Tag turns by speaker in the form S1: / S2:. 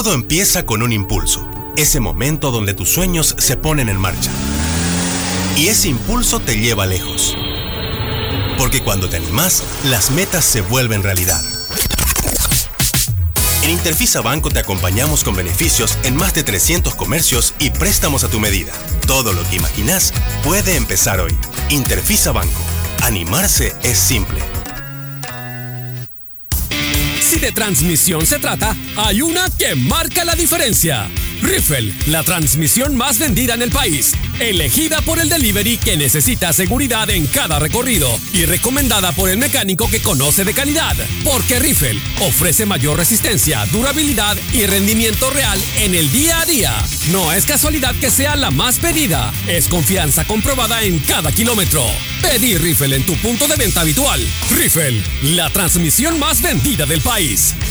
S1: Todo empieza con un impulso, ese momento donde tus sueños se ponen en marcha. Y ese impulso te lleva lejos. Porque cuando te animas, las metas se vuelven realidad. En Interfisa Banco te acompañamos con beneficios en más de 300 comercios y préstamos a tu medida. Todo lo que imaginas puede empezar hoy. Interfisa Banco. Animarse es simple.
S2: Si de transmisión se trata, hay una que marca la diferencia. Riffle, la transmisión más vendida en el país, elegida por el delivery que necesita seguridad en cada recorrido y recomendada por el mecánico que conoce de calidad, porque Riffle ofrece mayor resistencia, durabilidad y rendimiento real en el día a día. No es casualidad que sea la más pedida, es confianza comprobada en cada kilómetro. Pedí Riffle en tu punto de venta habitual. Riffle, la transmisión más vendida del país.